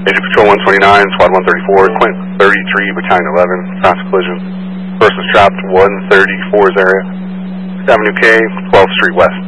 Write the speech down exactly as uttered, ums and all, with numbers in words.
Agent Patrol one twenty-nine, Squad one thirty-four, Quint thirty-three, Battalion eleven, fast collision. Person's trapped one thirty-four's area, Avenue K, twelfth Street West.